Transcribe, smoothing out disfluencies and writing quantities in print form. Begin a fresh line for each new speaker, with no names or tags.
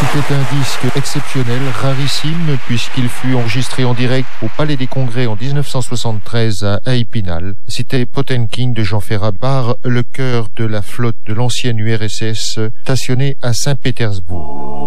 C'était un disque exceptionnel, rarissime, puisqu'il fut enregistré en direct au Palais des Congrès en 1973 à Épinal. C'était Potemkin de Jean Ferrat par le chœur de la flotte de l'ancienne URSS stationnée à Saint-Pétersbourg.